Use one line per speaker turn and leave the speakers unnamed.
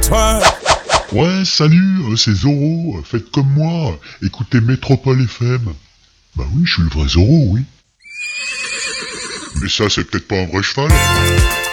soir.
Ouais, salut, c'est Zoro, faites comme moi, écoutez Métropole FM. Bah oui, je suis le vrai Zoro, oui. Mais ça, c'est peut-être pas un vrai cheval.